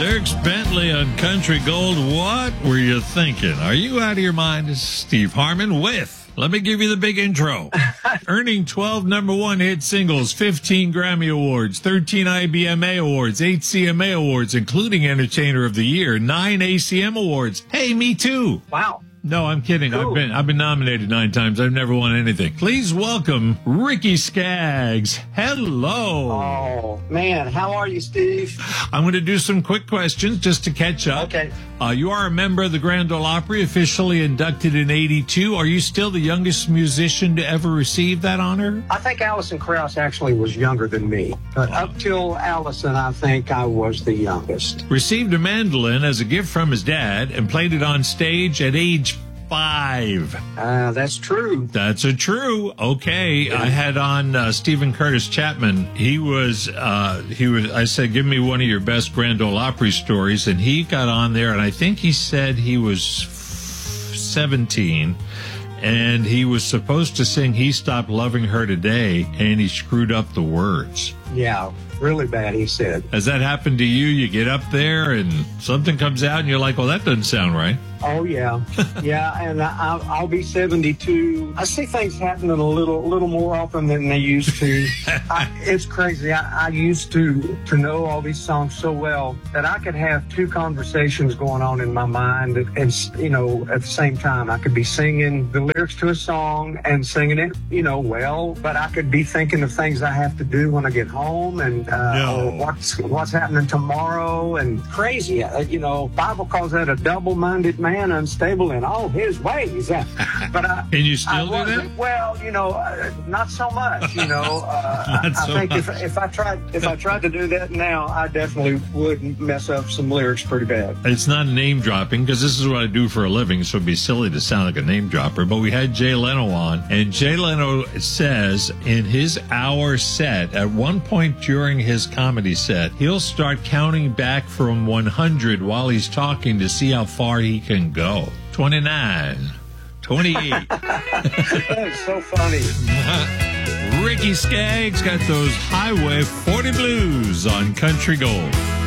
Dierks Bentley on Country Gold. What were you thinking? Are you out of your mind? This is Steve Harmon with, let me give you the big intro. Earning 12 number one hit singles, 15 Grammy Awards, 13 IBMA Awards, 8 CMA Awards, including Entertainer of the Year, 9 ACM Awards. Hey, me too. Wow. No, I'm kidding. Cool. I've been nominated 9 times. I've never won anything. Please welcome Ricky Skaggs. Hello. Oh, man. How are you, Steve? I'm going to do some quick questions just to catch up. Okay. You are a member of the Grand Ole Opry, officially inducted in 82. Are you still the youngest musician to ever receive that honor? I think Alison Krauss actually was younger than me. But up till Alison, I think I was the youngest. Received a mandolin as a gift from his dad and played it on stage at age 5. That's true. That's a true. Okay. I had on Stephen Curtis Chapman. He was, I said, give me one of your best Grand Ole Opry stories. And he got on there, and I think he said he was 17. And he was supposed to sing He Stopped Loving Her Today, and he screwed up the words. Yeah, really bad, he said. Has that happened to you? You get up there and something comes out and you're like, well, that doesn't sound right. Oh, yeah. Yeah, and I'll be 72. I see things happening a little more often than they used to. It's crazy. I used to know all these songs so well that I could have 2 conversations going on in my mind and at the same time. I could be singing the lyrics to a song and singing it, well, but I could be thinking of things I have to do when I get home and or what's happening tomorrow, and crazy. Bible calls that a double-minded man, unstable in all his ways. But can you still do that? Well, not so much. I think if I tried to do that now, I definitely would mess up some lyrics pretty bad. It's not name dropping because this is what I do for a living, so it'd be silly to sound like a name dropper. But we had Jay Leno on, and Jay Leno says in his hour set, at one point during his comedy set, he'll start counting back from 100 while he's talking to see how far he can go. 29, 28. That's so funny. Ricky Skaggs got those Highway 40 blues on Country Gold.